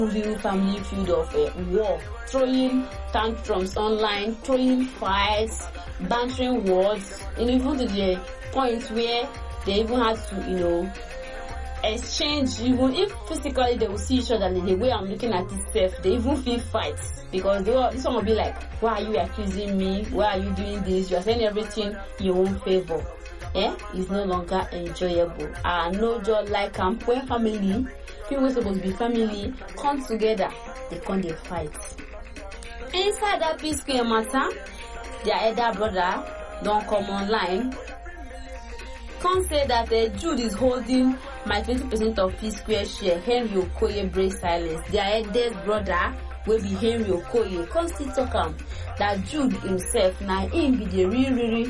moving family feud of war, throwing tantrums online, throwing fights, bantering words, and even to the point where they even had to, exchange. Even if physically they will see each other, the way I'm looking at it, they even feel fights because this one will be like, why are you accusing me? Why are you doing this? You are saying everything in your own favor. It's no longer enjoyable. No joy like when family, people supposed to be family, come together, they come they fight. Inside that P-Square matter, their elder brother don't come online. Can't say that Jude is holding my 20% of P-Square share. Henry Okoye break silence. Their eldest brother will be Henry Okoye. Can't still talk that Jude himself now him be the real